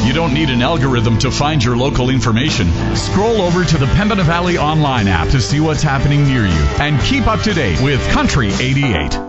You don't need an algorithm to find your local information. Scroll over to the Pembina Valley online app to see what's happening near you and keep up to date with Country 88.